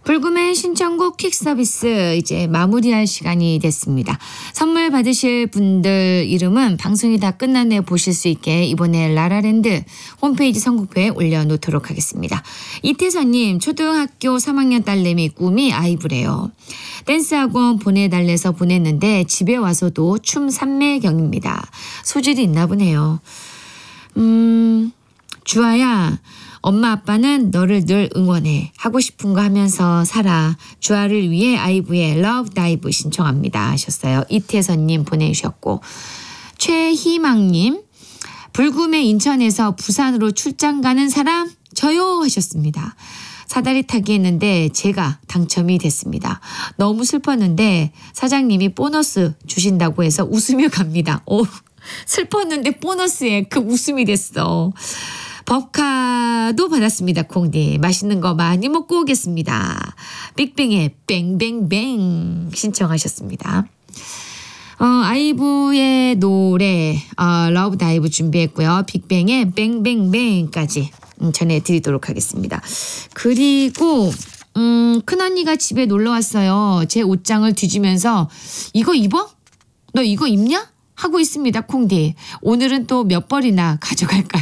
불금의 신청곡 퀵 서비스 이제 마무리할 시간이 됐습니다. 선물 받으실 분들 이름은 방송이 다 끝난 후에 보실 수 있게 이번에 라라랜드 홈페이지 선곡표에 올려놓도록 하겠습니다. 이태선님, 초등학교 3학년 딸내미 꿈이 아이브래요. 댄스학원 보내달래서 보냈는데 집에 와서도 춤 삼매경입니다. 소질이 있나 보네요. 주아야, 엄마 아빠는 너를 늘 응원해. 하고 싶은 거 하면서 살아. 주아를 위해 아이브의 러브 다이브 신청합니다 하셨어요. 이태선님 보내주셨고, 최희망님, 불금에 인천에서 부산으로 출장 가는 사람 저요 하셨습니다. 사다리 타기 했는데 제가 당첨이 됐습니다. 너무 슬펐는데 사장님이 보너스 주신다고 해서 웃으며 갑니다. 오, 슬펐는데 보너스에 그 웃음이 됐어. 법카도 받았습니다. 콩디. 맛있는 거 많이 먹고 오겠습니다. 빅뱅의 뱅뱅뱅 신청하셨습니다. 아이브의 노래 러브 다이브 준비했고요. 빅뱅의 뱅뱅뱅까지 전해드리도록 하겠습니다. 그리고 큰언니가 집에 놀러 왔어요. 제 옷장을 뒤지면서 이거 입어? 너 이거 입냐? 하고 있습니다. 콩디. 오늘은 또 몇 벌이나 가져갈까요?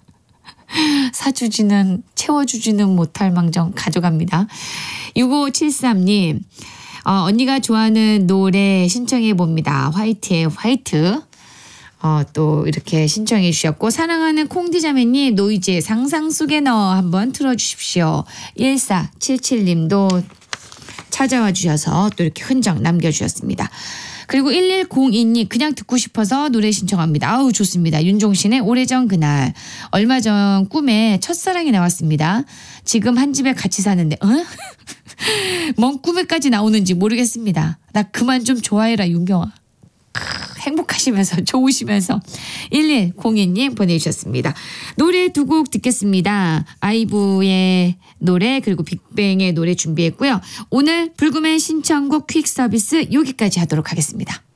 사주지는 채워주지는 못할 망정 가져갑니다. 6573님, 언니가 좋아하는 노래 신청해 봅니다. 화이트의 화이트. 또 이렇게 신청해 주셨고, 사랑하는 콩디자매님 노이즈의 상상 속에 넣어 한번 틀어주십시오. 1477님도 찾아와 주셔서 또 이렇게 흔적 남겨주셨습니다. 그리고 1102님 그냥 듣고 싶어서 노래 신청합니다. 아우 좋습니다. 윤종신의 오래전 그날. 얼마 전 꿈에 첫사랑이 나왔습니다. 지금 한 집에 같이 사는데 뭔 꿈에까지 나오는지 모르겠습니다. 나 그만 좀 좋아해라 윤경아. 행복하시면서 좋으시면서 1102님 보내주셨습니다. 노래 두 곡 듣겠습니다. 아이브의 노래 그리고 빅뱅의 노래 준비했고요. 오늘 불금의 신청곡 퀵 서비스 여기까지 하도록 하겠습니다.